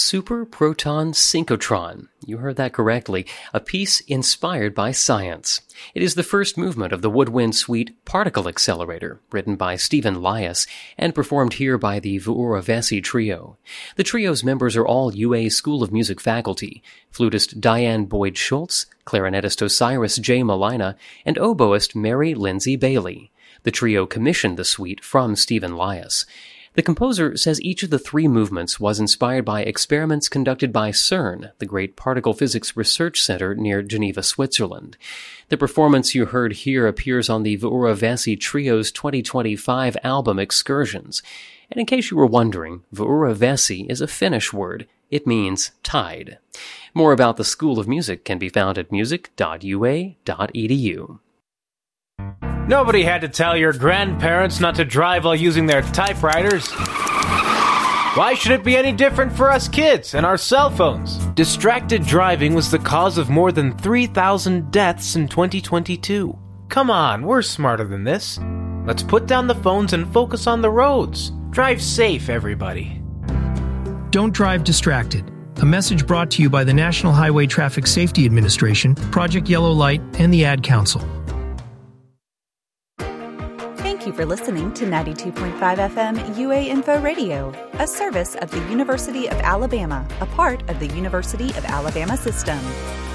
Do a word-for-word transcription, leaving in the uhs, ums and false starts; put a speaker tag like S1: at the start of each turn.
S1: Super Proton Synchrotron. You heard that correctly. A piece inspired by science. It is the first movement of the Woodwind Suite Particle Accelerator, written by Stephen Lias and performed here by the Vuora Vesey Trio. The trio's members are all U A School of Music faculty: flutist Diane Boyd-Schultz, clarinetist Osiris J. Malina, and oboist Mary Lindsay Bailey. The trio commissioned the suite from Stephen Lias. The composer says each of the three movements was inspired by experiments conducted by CERN, the great particle physics research center near Geneva, Switzerland. The performance you heard here appears on the Vuora Vesey Trio's twenty twenty-five album Excursions. And in case you were wondering, Vuora Vesey is a Finnish word. It means tide. More about the School of Music can be found at music dot u a dot e d u.
S2: Nobody had to tell your grandparents not to drive while using their typewriters. Why should it be any different for us kids and our cell phones? Distracted driving was the cause of more than three thousand deaths in twenty twenty-two. Come on, we're smarter than this. Let's put down the phones and focus on the roads. Drive safe, everybody.
S3: Don't drive distracted. A message brought to you by the National Highway Traffic Safety Administration, Project Yellow Light, and the Ad Council.
S4: Thank you for listening to ninety-two point five F M U A Info Radio, a service of the University of Alabama, a part of the University of Alabama system.